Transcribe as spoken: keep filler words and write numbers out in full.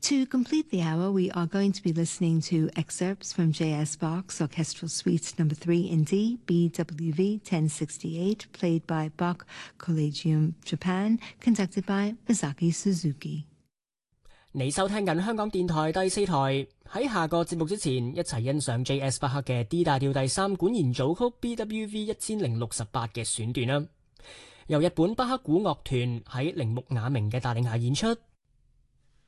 To complete the hour, we are going to be listening to excerpts from J S. Bach's Orchestral Suite Number three in D, B W V ten sixty-eight, played by Bach Collegium Japan, conducted by Masaki Suzuki。 你收聽緊香港電台第四台，喺下個節目之前，一齊欣賞 J S 巴克嘅 D 大調第三管弦組曲 B W V 一千零六十八嘅選段啦，由日本巴克古樂團喺鈴木雅明嘅帶領下演出。